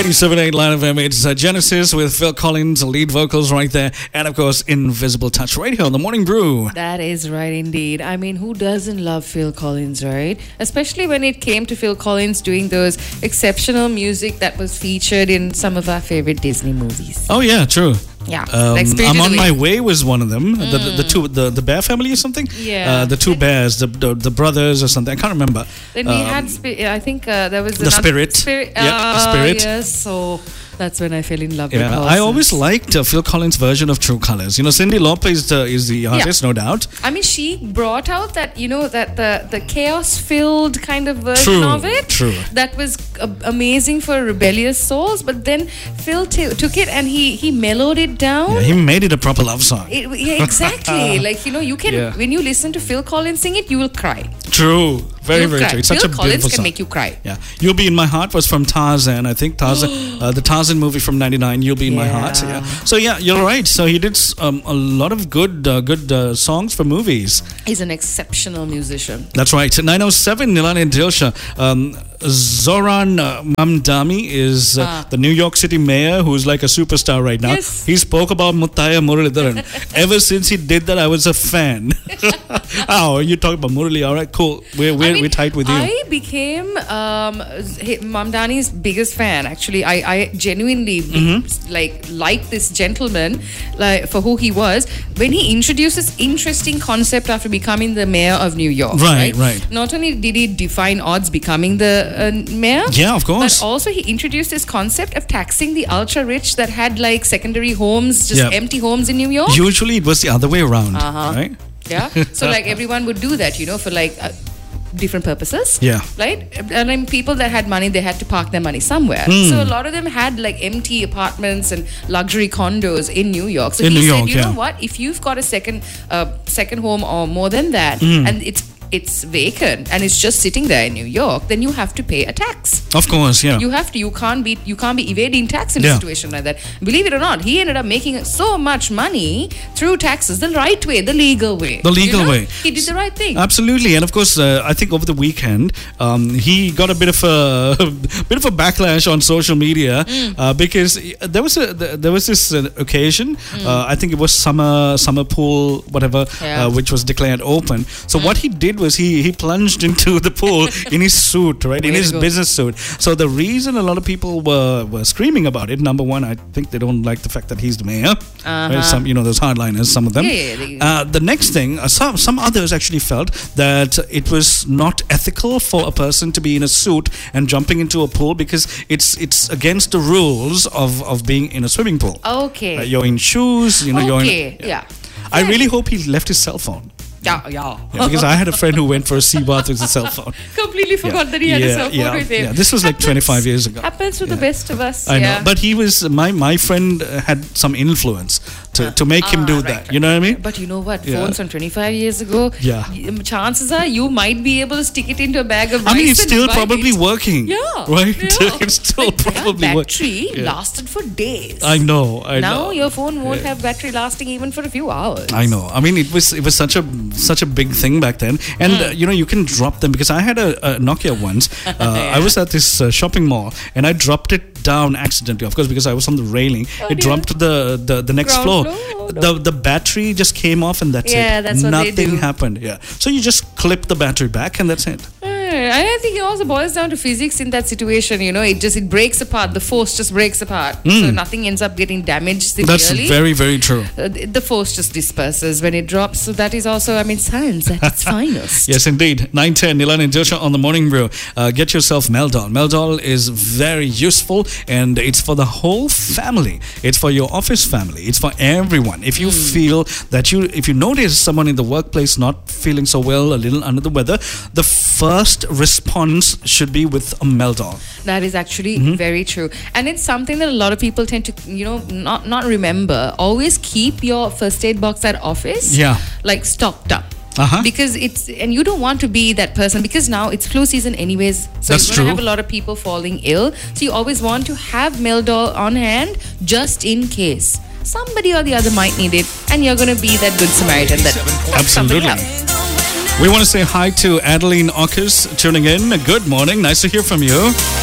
87.8 Line FM. It's Genesis with Phil Collins, lead vocals right there. And of course, Invisible Touch right here on The Morning Brew. That is right indeed. I mean, who doesn't love Phil Collins, right? Especially when it came to Phil Collins doing those exceptional music that was featured in some of our favorite Disney movies. Oh, yeah, true. Yeah. I'm on my way was one of them. The Bear family or something. Yeah. The two bears, the brothers or something. I can't remember. Then we had, I think there was the Spirit. Spirit. Yeah, the Spirit. Yes. So that's when I fell in love with I always liked Phil Collins' version of True Colors. You know, Cyndi Lauper is the artist, no doubt. I mean, she brought out that, that the chaos-filled kind of version of it. True. That was amazing for rebellious souls. But then Phil took it and he mellowed it down. Yeah, he made it a proper love song. Exactly. you can, when you listen to Phil Collins sing it, you will cry. True. Very, very true. It's such a Phil beautiful Collins can song. make you cry. Yeah. You'll Be in My Heart was from Tarzan, I think. Tarzan, the Tarzan movie from 99, You'll Be in My Heart. Yeah. So, yeah, you're right. So, he did a lot of good songs for movies. He's an exceptional musician. That's right. 907, Nilan and Dilsha. Zoran Mamdani is the New York City mayor who's like a superstar right now. Yes. He spoke about Muttaya Muralidharan. Ever since he did that, I was a fan. Oh, you talk about Murali. All right, cool. We're tight with you. I became Mamdani's biggest fan. Actually, I genuinely like this gentleman, for who he was when he introduced this interesting concept after becoming the mayor of New York. Right. Not only did he define odds becoming the mayor, yeah, of course, but also he introduced this concept of taxing the ultra rich that had like secondary homes, just empty homes in New York. Usually, it was the other way around, right? Yeah. So like everyone would do that, for like different purposes. Yeah. Right? And then people that had money, they had to park their money somewhere. So a lot of them had like empty apartments and luxury condos in New York. So he said, you know what? If you've got a second home or more than that, and it's vacant and it's just sitting there in New York, then you have to pay a tax. Of course, yeah. You have to. You can't be evading tax in a situation like that. Believe it or not, he ended up making so much money through taxes the right way, the legal way. The legal way. He did the right thing. Absolutely, and of course, I think over the weekend, he got a bit of a backlash on social media because there was this occasion. I think it was summer pool, whatever, which was declared open. So what he did was he plunged into the pool in his suit, right? In his business suit. So the reason a lot of people were screaming about it, number one, I think they don't like the fact that he's the mayor. Right? Some, those hardliners, some of them. The next thing, some others actually felt that it was not ethical for a person to be in a suit and jumping into a pool because it's against the rules of being in a swimming pool. Okay. You're in shoes, you're in... Yeah. I really hope he left his cell phone. Yeah. Because I had a friend who went for a sea bath with his cell phone. Completely forgot that he had a cell phone with him. Yeah, this was like 25 years ago. Happens to the best of us. I know. But he was, my friend had some influence to make him do that. You know what I mean? But you know what? Phones from 25 years ago, chances are you might be able to stick it into a bag of rice. I mean, it's still probably working. Yeah. Right? Yeah. It's still probably working. Battery lasted for days. I know. Now your phone won't have battery lasting even for a few hours. I know. I mean, it was such a big thing back then. And, you can drop them because I had a Nokia once. I was at this shopping mall and I dropped it down accidentally, of course, because I was on the railing. It dropped to the next floor. The battery just came off and that's it. Yeah, that's what they do. Nothing happened. Yeah. So you just clip the battery back and that's it. I think it also boils down to physics in that situation. It breaks apart. The force just breaks apart. So nothing ends up getting damaged severely. That's very, very true. The force just disperses when it drops. So that is also, science at its finest. Yes, indeed. 9:10, Nilan and Dilsha on the Morning Brew. Get yourself Meldol. Meldol is very useful and it's for the whole family. It's for your office family. It's for everyone. If you feel that if you notice someone in the workplace not feeling so well, a little under the weather, the first response should be with a Meldol. That is actually very true. And it's something that a lot of people tend to, not remember. Always keep your first aid box at office, stocked up. Because and you don't want to be that person because now it's flu season anyways. So you're going to have a lot of people falling ill. So you always want to have Meldol on hand just in case. Somebody or the other might need it and you're going to be that good Samaritan that helps somebody else. We want to say hi to Adeline Ockers tuning in. Good morning. Nice to hear from you.